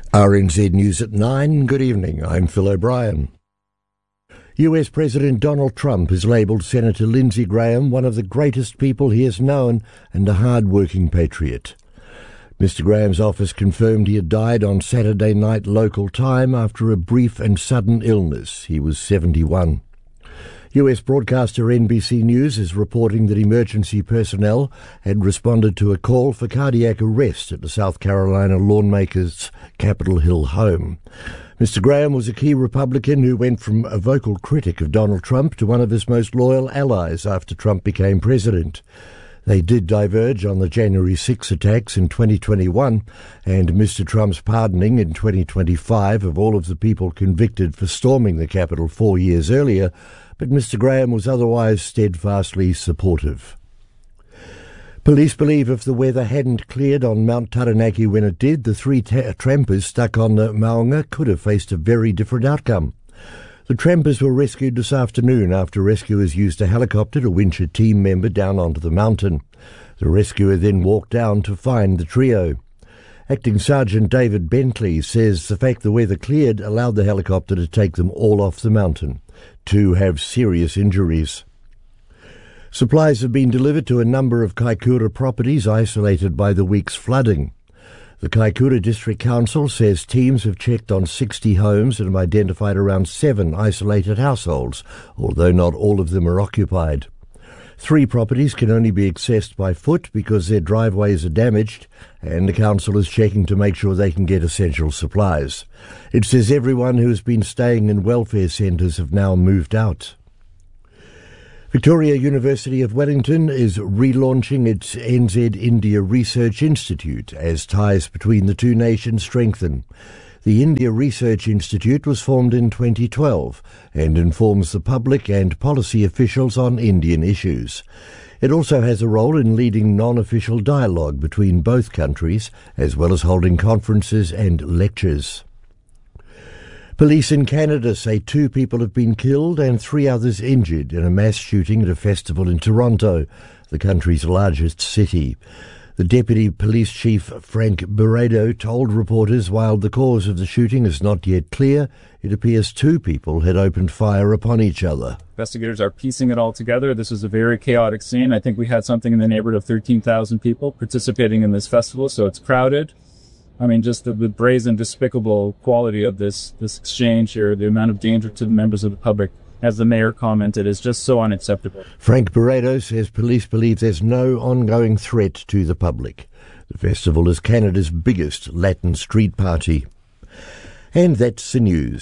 RNZ News at 9. Good evening. I'm Phil O'Brien. US President Donald Trump has labelled Senator Lindsey Graham one of the greatest people he has known and a hard-working patriot. Mr. Graham's office confirmed he had died on Saturday night local time after a brief and sudden illness. He was 71. US broadcaster NBC News is reporting that emergency personnel had responded to a call for cardiac arrest at the South Carolina lawmaker's Capitol Hill home. Mr. Graham was a key Republican who went from a vocal critic of Donald Trump to one of his most loyal allies after Trump became president. They did diverge on the January 6 attacks in 2021 and Mr. Trump's pardoning in 2025 of all of the people convicted for storming the Capitol 4 years earlier, but Mr. Graham was otherwise steadfastly supportive. Police believe if the weather hadn't cleared on Mount Taranaki when it did, the three trampers stuck on the Maunga could have faced a very different outcome. The trampers were rescued this afternoon after rescuers used a helicopter to winch a team member down onto the mountain. The rescuer then walked down to find the trio. Acting Sergeant David Bentley says the fact the weather cleared allowed the helicopter to take them all off the mountain. 2 have serious injuries. Supplies have been delivered to a number of Kaikoura properties isolated by the week's flooding. The Kaikoura District Council says teams have checked on 60 homes and have identified around 7 isolated households, although not all of them are occupied. 3 properties can only be accessed by foot because their driveways are damaged, and the council is checking to make sure they can get essential supplies. It says everyone who has been staying in welfare centres have now moved out. Victoria University of Wellington is relaunching its NZ India Research Institute as ties between the two nations strengthen. The India Research Institute was formed in 2012 and informs the public and policy officials on Indian issues. It also has a role in leading non-official dialogue between both countries, as well as holding conferences and lectures. Police in Canada say 2 people have been killed and 3 others injured in a mass shooting at a festival in Toronto, the country's largest city. The Deputy Police Chief Frank Barredo told reporters while the cause of the shooting is not yet clear, it appears 2 people had opened fire upon each other. Investigators are piecing it all together. This was a very chaotic scene. I think we had something in the neighborhood of 13,000 people participating in this festival, so it's crowded. I mean, just the brazen, despicable quality of this exchange here, the amount of danger to the members of the public, as the mayor commented, is just so unacceptable. Frank Barredo says police believe there's no ongoing threat to the public. The festival is Canada's biggest Latin street party. And that's the news.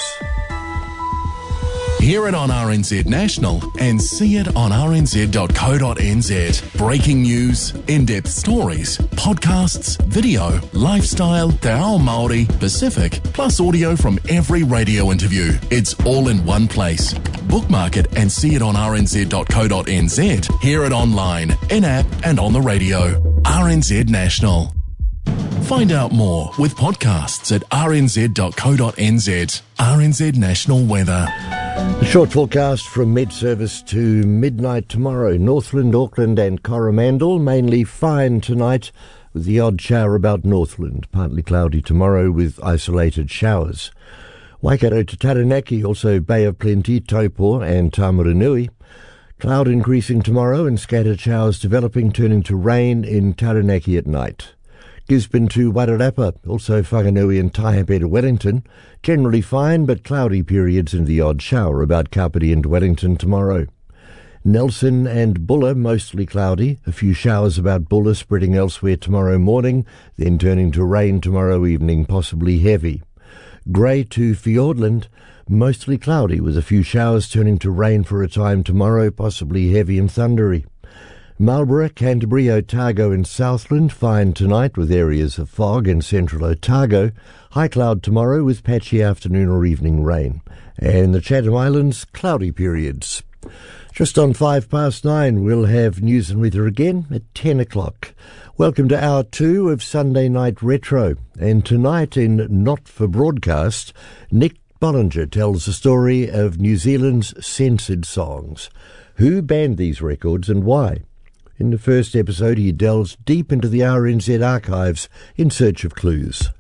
Hear it on RNZ National and see it on rnz.co.nz. Breaking news, in-depth stories, podcasts, video, lifestyle, te ao Māori, Pacific, plus audio from every radio interview. It's all in one place. Bookmark it and see it on rnz.co.nz. Hear it online, in-app and on the radio. RNZ National. Find out more with podcasts at rnz.co.nz. RNZ National Weather. The short forecast from mid-service to midnight tomorrow. Northland, Auckland and Coromandel, mainly fine tonight with the odd shower about Northland. Partly cloudy tomorrow with isolated showers. Waikato to Taranaki, also Bay of Plenty, Taupo and Tamaranui. Cloud increasing tomorrow and scattered showers developing, turning to rain in Taranaki at night. Gisborne to Wairarapa, also Whanganui and Taihape to Wellington. Generally fine but cloudy periods and the odd shower about Kapiti and Wellington tomorrow. Nelson and Bulla, mostly cloudy. A few showers about Bulla spreading elsewhere tomorrow morning, then turning to rain tomorrow evening, possibly heavy. Grey to Fiordland, mostly cloudy with a few showers turning to rain for a time tomorrow, possibly heavy and thundery. Marlborough, Canterbury, Otago and Southland, fine tonight with areas of fog in central Otago. High cloud tomorrow with patchy afternoon or evening rain. And the Chatham Islands, cloudy periods. Just on 9:05, we'll have news and weather again at 10 o'clock. Welcome to Hour 2 of Sunday Night Retro. And tonight in Not For Broadcast, Nick Bollinger tells the story of New Zealand's censored songs. Who banned these records and why? In the first episode, he delves deep into the RNZ archives in search of clues.